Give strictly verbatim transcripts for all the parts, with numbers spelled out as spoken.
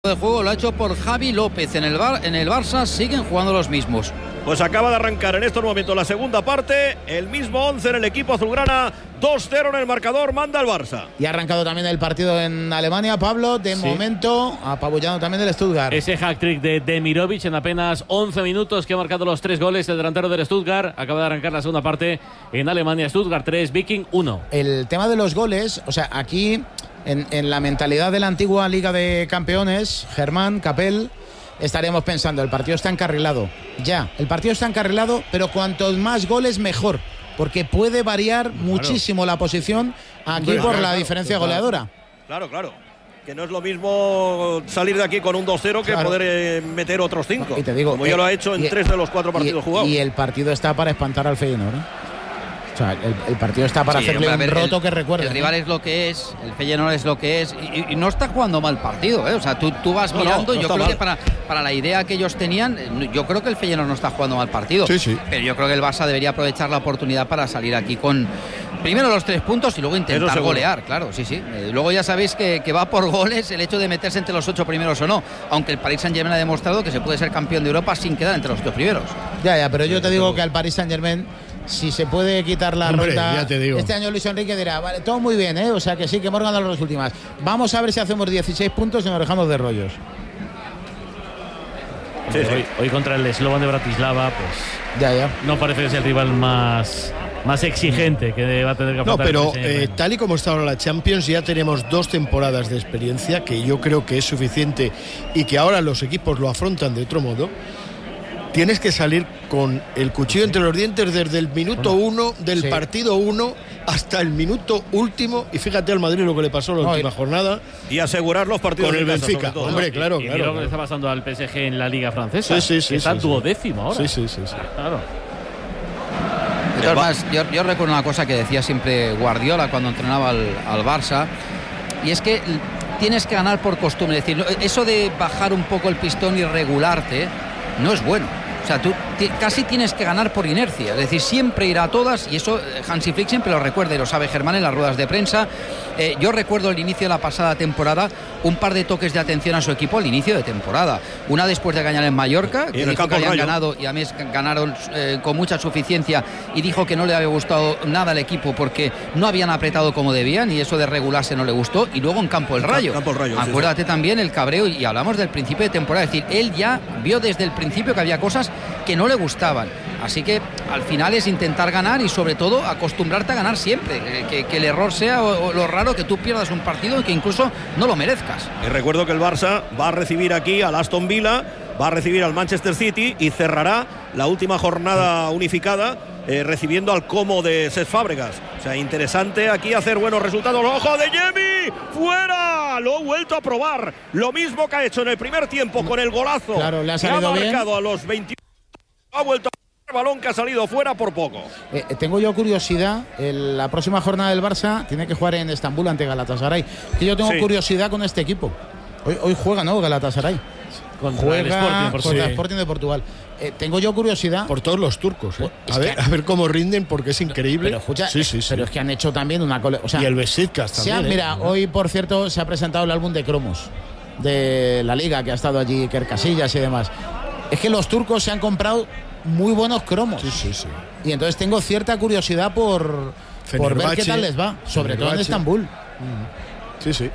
de juego lo ha hecho por Javi López. En el, Bar, en el Barça siguen jugando los mismos. Pues acaba de arrancar en estos momentos la segunda parte. El mismo once en el equipo azulgrana. dos cero en el marcador, manda el Barça. Y ha arrancado también el partido en Alemania, Pablo. De sí. momento, apabullando también el Stuttgart. Ese hat-trick de Demirovic en apenas once minutos, que ha marcado los tres goles. El delantero del Stuttgart acaba de arrancar la segunda parte en Alemania. Stuttgart tres, Viking uno. El tema de los goles, o sea, aquí en, en la mentalidad de la antigua Liga de Campeones, Germán, Capel, estaríamos pensando, el partido está encarrilado. Ya, el partido está encarrilado, pero cuantos más goles, mejor. Porque puede variar claro. muchísimo la posición aquí claro, por la claro, diferencia claro. goleadora. Claro, claro. Que no es lo mismo salir de aquí con un dos cero que claro. poder eh, meter otros cinco. Y te digo, como eh, ya lo ha hecho en y, tres de los cuatro partidos y, jugados. Y el partido está para espantar al Feyenoord, ¿eh? O sea, el, el partido está para sí, hacerle un ver, roto el, que recuerde. El rival es lo que es, el Feyenoord es lo que es, y, y no está jugando mal partido, ¿eh? O sea, tú, tú vas no, mirando, no, no yo creo mal. que para, para la idea que ellos tenían, yo creo que el Feyenoord no está jugando mal partido. Sí, sí. Pero yo creo que el Barça debería aprovechar la oportunidad para salir aquí con primero los tres puntos y luego intentar golear, claro, sí, sí. Eh, luego ya sabéis que, que va por goles el hecho de meterse entre los ocho primeros o no, aunque el Paris Saint-Germain ha demostrado que se puede ser campeón de Europa sin quedar entre los ocho primeros. Ya, ya, pero yo te digo que al Paris Saint-Germain, si se puede quitar la Hombre, ronda, ya te digo. Este año Luis Enrique dirá, vale, todo muy bien, ¿eh? O sea que sí, que hemos ganado las últimas. Vamos a ver si hacemos dieciséis puntos y nos dejamos de rollos. Sí, sí. Hoy, hoy contra el Slovan de Bratislava, pues ya, ya. no parece que sea el rival más, más exigente que va a tener que afrontar. No, pero eh, tal y como está ahora la Champions, ya tenemos dos temporadas de experiencia, que yo creo que es suficiente y que ahora los equipos lo afrontan de otro modo. Tienes que salir con el cuchillo entre los dientes desde el minuto uno del sí. partido uno hasta el minuto último. Y fíjate al Madrid lo que le pasó la no, última y, jornada. Y asegurar los partidos con el casa, Benfica. todo, Hombre, ¿no? claro, y, claro. Y lo claro. que le está pasando al P S G en la Liga Francesa. Sí, sí, sí. Está sí, duodécimo ahora. Sí, sí, sí. sí. Claro. De todas maneras, yo, yo recuerdo una cosa que decía siempre Guardiola cuando entrenaba al, al Barça. Y es que tienes que ganar por costumbre. Es decir, eso de bajar un poco el pistón y regularte no es bueno. O sea, tú casi tienes que ganar por inercia, es decir, siempre ir a todas, y eso Hansi Flick siempre lo recuerda y lo sabe Germán en las ruedas de prensa. Eh, yo recuerdo el inicio de la pasada temporada, un par de toques de atención a su equipo al inicio de temporada. Una después de ganar en Mallorca, que dijo que habían ganado y a mí ganaron eh, con mucha suficiencia, y dijo que no le había gustado nada al equipo porque no habían apretado como debían y eso de regularse no le gustó. Y luego en Campo el Rayo, Campo el Rayo acuérdate sí, sí. también el cabreo, y hablamos del principio de temporada, es decir, él ya vio desde el principio que había cosas que no le gustaban. Así que al final es intentar ganar y sobre todo acostumbrarte a ganar siempre, que, que el error sea o, o lo raro que tú pierdas un partido y que incluso no lo merezcas. Y recuerdo que el Barça va a recibir aquí al Aston Villa, va a recibir al Manchester City y cerrará la última jornada unificada eh, recibiendo al Como de Cesc Fábregas. O sea, interesante aquí hacer buenos resultados. ¡Ojo de Yemi! ¡Fuera! Lo he vuelto a probar. Lo mismo que ha hecho en el primer tiempo con el golazo. Claro, le ha salido que ha marcado bien. A los veintiuno. Ha vuelto a el balón que ha salido fuera por poco. Eh, tengo yo curiosidad, el, la próxima jornada del Barça tiene que jugar en Estambul ante Galatasaray. Y yo tengo sí. curiosidad con este equipo. Hoy, hoy juega, ¿no? Galatasaray. Contra juega el Sporting, por contra sí. el Sporting de Portugal. Eh, tengo yo curiosidad. Por todos los turcos, ¿eh? Es a, ver, que, a ver cómo rinden, porque es increíble. Pero escucha, sí, sí, sí. pero es que han hecho también una cole... o sea, y el Besiktas también. Ha, ¿eh? mira, hoy por cierto se ha presentado el álbum de cromos de la Liga, que ha estado allí Iker Casillas y demás. Es que los turcos se han comprado muy buenos cromos. Sí, sí, sí. Y entonces tengo cierta curiosidad por, por ver qué tal les va, sobre todo en Estambul. Sí, sí.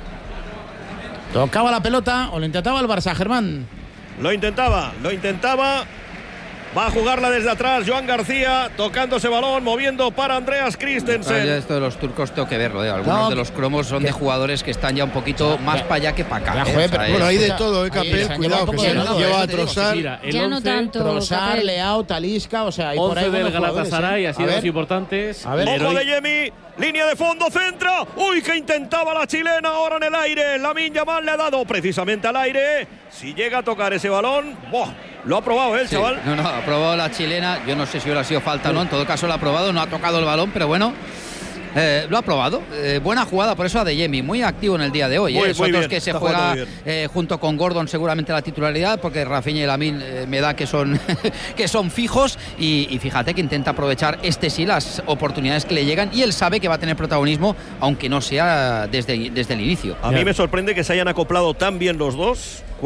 Tocaba la pelota o lo intentaba el Barça, Germán. Lo intentaba, lo intentaba. Va a jugarla desde atrás Joan García, tocando ese balón, moviendo para Andreas Christensen. Esto de los turcos tengo que verlo, ¿eh? Algunos no, de los cromos son que, de jugadores que están ya un poquito ya, más para allá que para acá. Ya, ¿eh? joder, o sea, pero, bueno, hay de escucha, todo, ¿eh, Capel? Cuidado, que se no, lleva no, a Trossard. Mira, el ya once, no tanto. Trossard, Leao, Talisca, o sea, hay por ahí del Galatasaray, ¿eh? ha sido los importantes. A ver. Ojo de Yemi, línea de fondo, centra. Uy, que intentaba la chilena ahora en el aire. Lamine Yamal le ha dado precisamente al aire. Si llega a tocar ese balón, ¡boh! Lo ha probado, ¿eh, el sí, chaval? No, no, ha probado la chilena. Yo no sé si hubiera sido falta o no. En todo caso lo ha probado, no ha tocado el balón, pero bueno. Eh, lo ha probado. Eh, buena jugada por eso a Adeyemi, muy activo en el día de hoy. Muy, eh. muy Otros bien, que se está juega jugando muy eh, junto con Gordon seguramente la titularidad, porque Rafinha y Lamine eh, me da que son que son fijos y, y fíjate que intenta aprovechar este sí las oportunidades que le llegan y él sabe que va a tener protagonismo, aunque no sea desde, desde el inicio. A mí me sorprende que se hayan acoplado tan bien los dos